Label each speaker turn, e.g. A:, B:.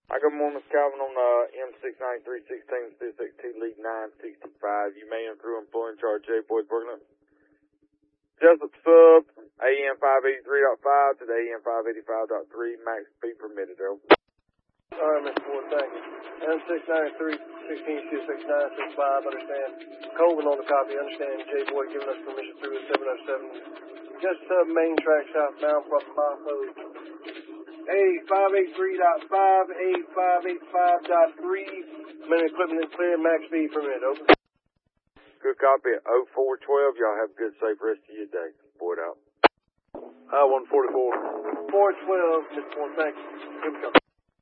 A: Hi, good morning, Mr. Calvin on M69316 662 League 965. You may enter and pull in charge J Boys Brooklyn. Jessup sub AM 583.5 to the AM 585.3. Max speed permitted. Over.
B: Alright, Mr. Ford, thank you. M693 16 269 65. Understand. Colvin on the copy. Understand. J Boy giving us permission through the 707. Just sub main track southbound from Mafo. A583.5, A585.3. Minute equipment is clear, max speed permit, over.
A: Good copy at 0412. Y'all have a good, safe rest of your day. Board out.
B: I-144. 412, Mr. Ford, thank you. Here we go.